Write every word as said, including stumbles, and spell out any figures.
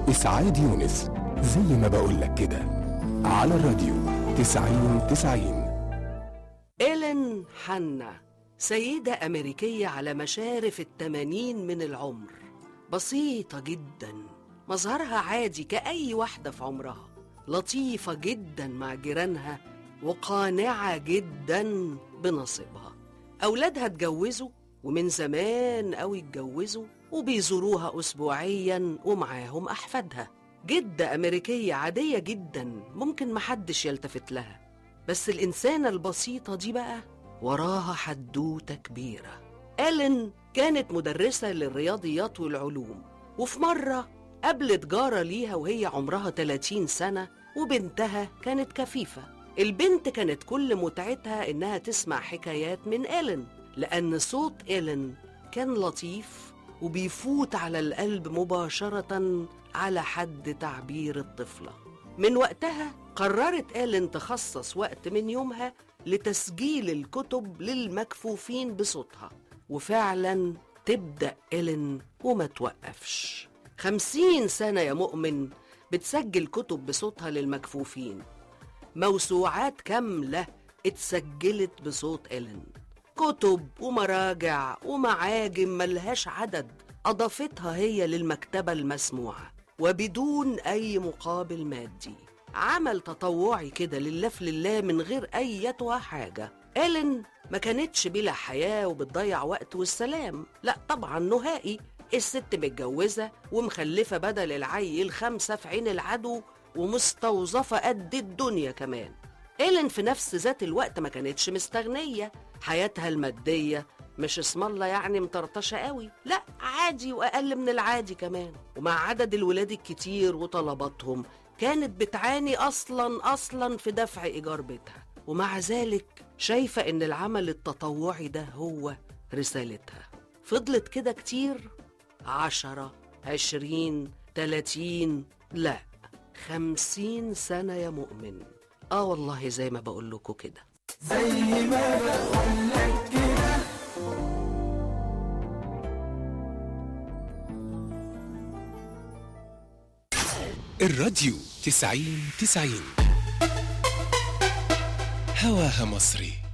إسعاد يونس، زي ما بقولك كده، على الراديو تسعين تسعين. إيلين حنا، سيدة أمريكية على مشارف التمانين من العمر، بسيطة جدا، مظهرها عادي كأي واحدة في عمرها، لطيفة جدا مع جيرانها وقانعة جدا بنصيبها. أولادها اتجوزوا ومن زمان قوي اتجوزوا وبيزوروها أسبوعيا ومعاهم أحفادها. جدة أمريكية عادية جدا ممكن محدش يلتفت لها، بس الإنسانة البسيطة دي بقى وراها حدوتة كبيرة. إيلين كانت مدرسة للرياضيات والعلوم، وفي مرة قابلت جارة ليها وهي عمرها ثلاثين سنة وبنتها كانت كفيفة. البنت كانت كل متعتها إنها تسمع حكايات من إيلين، لأن صوت إيلين كان لطيف وبيفوت على القلب مباشرة على حد تعبير الطفلة. من وقتها قررت إيلين تخصص وقت من يومها لتسجيل الكتب للمكفوفين بصوتها، وفعلا تبدأ إيلين وما توقفش. خمسين سنة يا مؤمن بتسجل كتب بصوتها للمكفوفين، موسوعات كاملة اتسجلت بصوت إيلين، كتب ومراجع ومعاجم ملهاش عدد أضافتها هي للمكتبة المسموعة وبدون أي مقابل مادي. عمل تطوعي كده لله في لله من غير أيتها حاجة. إيلين ما كانتش بلا حياة وبتضيع وقت والسلام، لا طبعا نهائي. الست متجوزة ومخلفة بدل العيل خمسة في عين العدو ومستوظفة قد الدنيا كمان. إيلين في نفس ذات الوقت ما كانتش مستغنية، حياتها المادية مش اسم الله يعني مطرطشة قوي، لا عادي وأقل من العادي كمان. ومع عدد الولاد الكتير وطلباتهم كانت بتعاني أصلا أصلا في دفع إيجار بيتها، ومع ذلك شايفة إن العمل التطوعي ده هو رسالتها. فضلت كده كتير، عشرة عشرين تلاتين لا خمسين سنة يا مؤمن. آه والله زي ما بقول لكم كده، زي ما بقول لك كده. الراديو تسعين تسعين، هواها مصري.